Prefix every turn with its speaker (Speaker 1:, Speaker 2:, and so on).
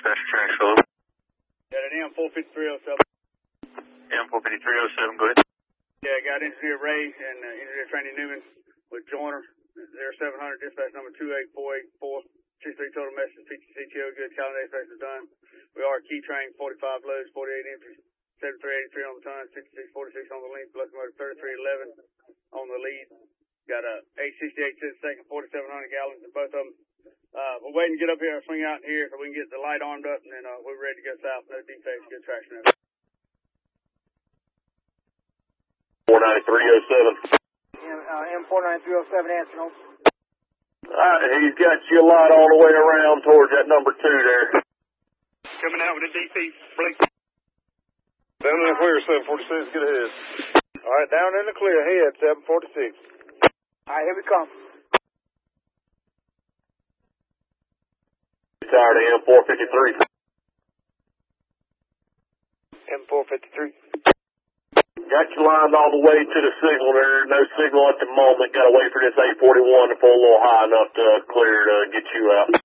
Speaker 1: dispatch track slow.
Speaker 2: Got an M45307.
Speaker 1: M45307, go ahead.
Speaker 2: Yeah, got engineer Ray and engineer Training Newman with Joiner. 0700 dispatch number 28484. 63 total message, PTCTO, good. Calendar dispatch is done. We are key train, 45 loads, 48 entries, 7383 on the ton, 6646 on the length, locomotive 3311 on the lead. Got a 868 to the second, 4700 gallons in both of them. We're waiting to get up here, swing out here so we can get the light armed up, and then we're ready to go south. No defects, good traction.
Speaker 1: 49307.
Speaker 3: M49307 answering home.
Speaker 1: He's got you a light all the way around towards that number 2 there.
Speaker 2: Coming out with a DP, Blake.
Speaker 4: Down in the clear, 746, get ahead. All right, down in the clear, ahead, 746.
Speaker 3: All right, here we come.
Speaker 1: Tired of M453.
Speaker 4: M453.
Speaker 1: Got you lined all the way to the signal there. No signal at the moment. Got to wait for this 841 to pull a little high enough to clear to get you out.